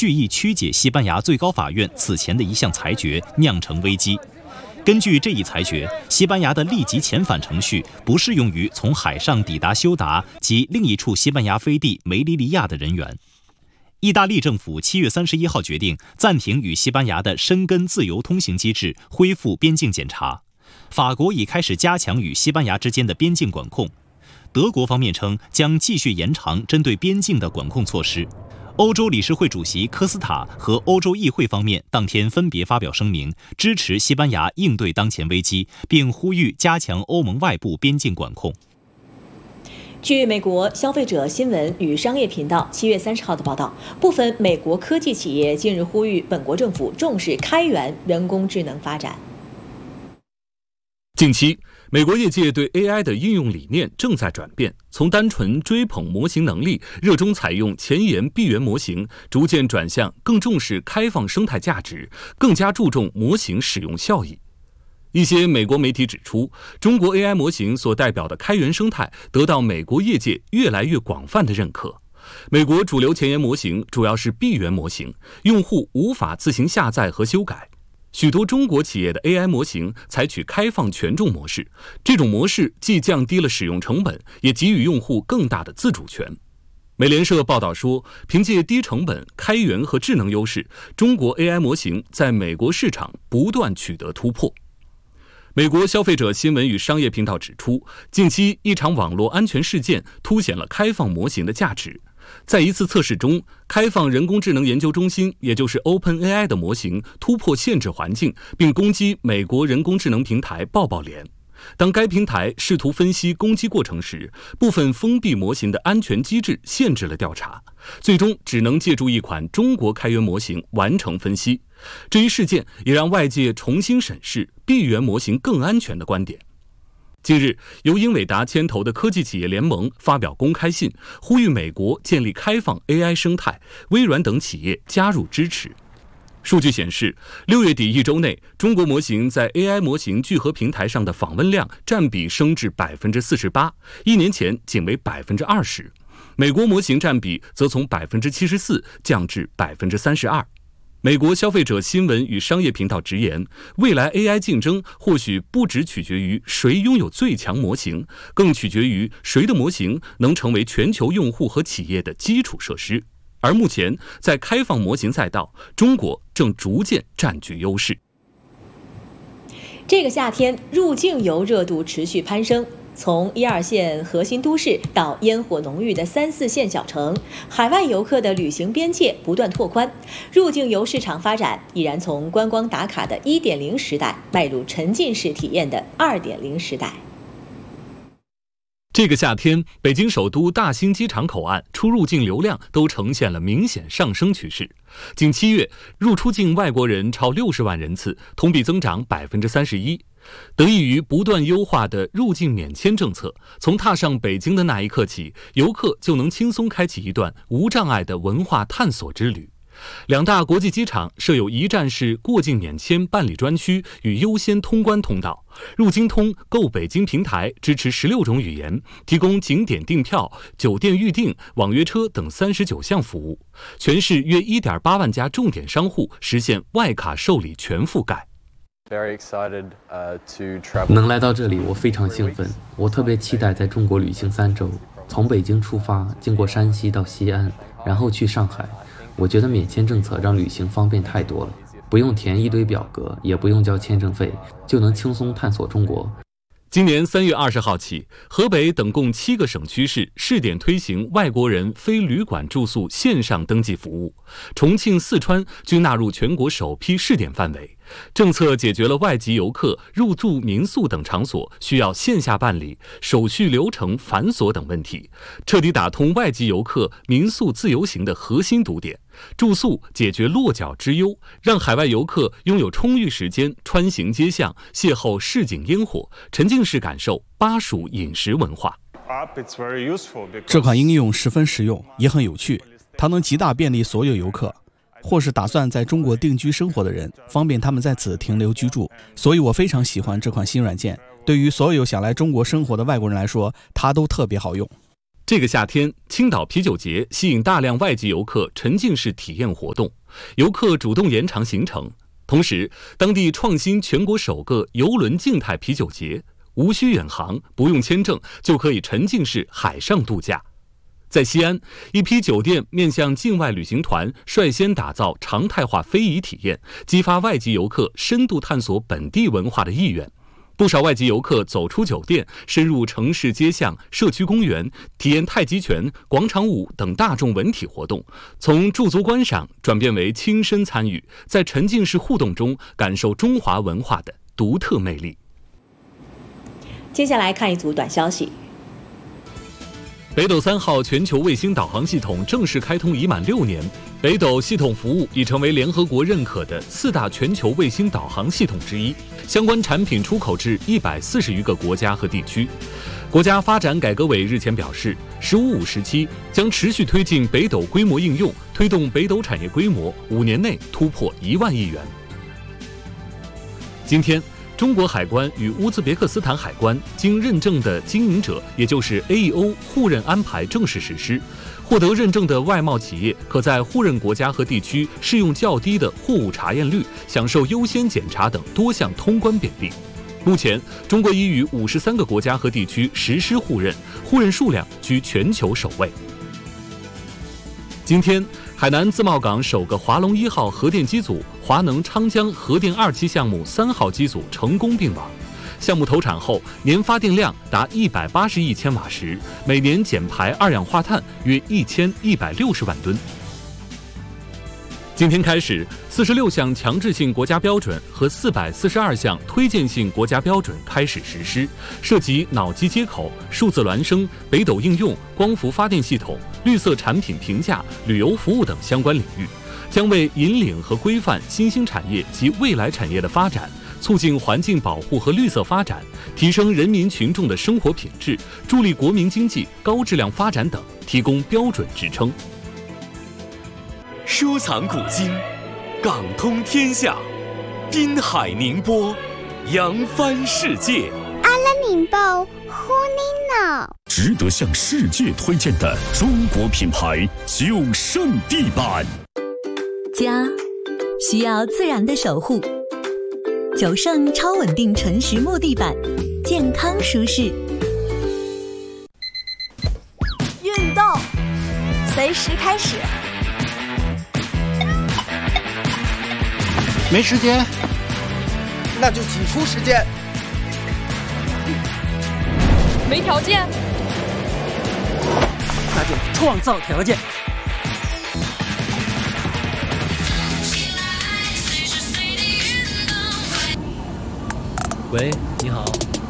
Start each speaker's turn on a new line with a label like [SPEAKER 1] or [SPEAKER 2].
[SPEAKER 1] 蓄意曲解西班牙最高法院此前的一项裁决，酿成危机。根据这一裁决，西班牙的立即遣返程序不适用于从海上抵达休达及另一处西班牙飞地梅利利亚的人员。意大利政府7月31号决定暂停与西班牙的申根自由通行机制，恢复边境检查。法国已开始加强与西班牙之间的边境管控。德国方面称将继续延长针对边境的管控措施。欧洲理事会主席科斯塔和欧洲议会方面当天分别发表声明，支持西班牙应对当前危机，并呼吁加强欧盟外部边境管控。
[SPEAKER 2] 据美国消费者新闻与商业频道7月30号的报道，部分美国科技企业近日呼吁本国政府重视开源人工智能发展。
[SPEAKER 3] 近期，美国业界对 AI 的应用理念正在转变，从单纯追捧模型能力、热衷采用前沿闭源模型，逐渐转向更重视开放生态价值，更加注重模型使用效益。一些美国媒体指出，中国 AI 模型所代表的开源生态得到美国业界越来越广泛的认可。美国主流前沿模型主要是闭源模型，用户无法自行下载和修改。许多中国企业的 AI 模型采取开放权重模式，这种模式既降低了使用成本，也给予用户更大的自主权。美联社报道说，凭借低成本、开源和智能优势，中国 AI 模型在美国市场不断取得突破。美国消费者新闻与商业频道指出，近期一场网络安全事件凸显了开放模型的价值。在一次测试中，开放人工智能研究中心，也就是 OpenAI 的模型突破限制环境，并攻击美国人工智能平台抱抱联。当该平台试图分析攻击过程时，部分封闭模型的安全机制限制了调查，最终只能借助一款中国开源模型完成分析。这一事件也让外界重新审视闭源模型更安全的观点。近日，由英伟达牵头的科技企业联盟发表公开信，呼吁美国建立开放 AI 生态，微软等企业加入支持。数据显示，6月底一周内，中国模型在 AI 模型聚合平台上的访问量占比升至 48%， 1年前仅为 20%。美国模型占比则从 74% 降至 32%。美国消费者新闻与商业频道直言，未来 AI 竞争或许不只取决于谁拥有最强模型，更取决于谁的模型能成为全球用户和企业的基础设施。而目前，在开放模型赛道，中国正逐渐占据优势。
[SPEAKER 2] 这个夏天，入境游热度持续攀升。从1、2线核心都市到烟火浓郁的3、4线小城，海外游客的旅行边界不断拓宽，入境游市场发展已然从观光打卡的1.0时代迈入沉浸式体验的2.0时代。
[SPEAKER 3] 这个夏天，北京首都大兴机场口岸出入境流量都呈现了明显上升趋势。仅7月，入出境外国人超60万人次，同比增长 31%。得益于不断优化的入境免签政策，从踏上北京的那一刻起，游客就能轻松开启一段无障碍的文化探索之旅。2大国际机场设有一站式过境免签办理专区与优先通关通道。入京通购北京平台支持16种语言，提供景点订票、酒店预订、网约车等39项服务。全市约 1.8 万家重点商户实现外卡受理全覆盖。
[SPEAKER 4] 能来到这里，我非常兴奋。我特别期待在中国旅行3周，从北京出发，经过山西到西安，然后去上海。我觉得免签政策让旅行方便太多了，不用填一堆表格，也不用交签证费，就能轻松探索中国。
[SPEAKER 3] 今年3月20号起，河北等共7个省区市试点推行外国人非旅馆住宿线上登记服务，重庆、四川均纳入全国首批试点范围。政策解决了外籍游客入住民宿等场所需要线下办理、手续流程繁琐等问题，彻底打通外籍游客民宿自由行的核心堵点。住宿解决落脚之忧，让海外游客拥有充裕时间穿行街巷，邂逅市井烟火，沉浸式感受巴蜀饮食文化。
[SPEAKER 5] 这款应用十分实用，也很有趣，它能极大便利所有游客，或是打算在中国定居生活的人，方便他们在此停留居住。所以我非常喜欢这款新软件，对于所有想来中国生活的外国人来说，它都特别好用。
[SPEAKER 3] 这个夏天，青岛啤酒节吸引大量外籍游客沉浸式体验活动，游客主动延长行程。同时，当地创新全国首个邮轮静态啤酒节，无需远航，不用签证就可以沉浸式海上度假。在西安，一批酒店面向境外旅行团率先打造常态化非遗体验，激发外籍游客深度探索本地文化的意愿。不少外籍游客走出酒店，深入城市街巷、社区公园，体验太极拳、广场舞等大众文体活动，从驻足观赏转变为亲身参与，在沉浸式互动中感受中华文化的独特魅力。
[SPEAKER 2] 接下来看一组短消息。
[SPEAKER 3] 北斗3号全球卫星导航系统正式开通已满6年，北斗系统服务已成为联合国认可的4大全球卫星导航系统之一，相关产品出口至140余个国家和地区。国家发展改革委日前表示，“15+5”时期将持续推进北斗规模应用，推动北斗产业规模5年内突破1万亿元。今天，中国海关与乌兹别克斯坦海关经认证的经营者，也就是 AEO 互认安排正式实施。获得认证的外贸企业可在互认国家和地区适用较低的货物查验率，享受优先检查等多项通关便利。目前，中国已与53个国家和地区实施互认，互认数量居全球首位。今天，海南自贸港首个华龙1号核电机组华能昌江核电2期项目3号机组成功并网。项目投产后，年发电量达180亿千瓦时，每年减排二氧化碳约1160万吨。今天开始，46项强制性国家标准和442项推荐性国家标准开始实施，涉及脑机接口、数字孪生、北斗应用、光伏发电系统、绿色产品评价、旅游服务等相关领域，将为引领和规范新兴产业及未来产业的发展，促进环境保护和绿色发展，提升人民群众的生活品质，助力国民经济高质量发展等提供标准支撑。
[SPEAKER 6] 收藏古今，港通天下，滨海宁波，扬帆世界。
[SPEAKER 7] 阿拉宁报呼尼脑，
[SPEAKER 8] 值得向世界推荐的中国品牌九圣地板。
[SPEAKER 9] 家需要自然的守护，九圣超稳定纯实木地板，健康舒适。
[SPEAKER 10] 运动随时开始。
[SPEAKER 11] 没时间，那就挤出时间。
[SPEAKER 10] 没条件，
[SPEAKER 11] 那就创造条件。
[SPEAKER 12] 喂，你好，